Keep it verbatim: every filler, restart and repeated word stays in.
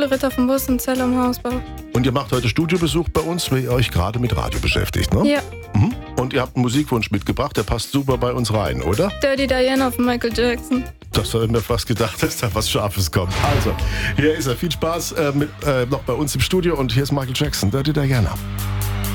Schule, Ritter vom Bus und Zell am Hausbau. Und ihr macht heute Studiobesuch bei uns, weil ihr euch gerade mit Radio beschäftigt, ne? Ja. Mhm. Und ihr habt einen Musikwunsch mitgebracht, der passt super bei uns rein, oder? Dirty Diana von Michael Jackson. Das habe ich mir fast gedacht, dass da was Scharfes kommt. Also, hier ist er. Viel Spaß äh, mit, äh, noch bei uns im Studio und hier ist Michael Jackson, Dirty Diana.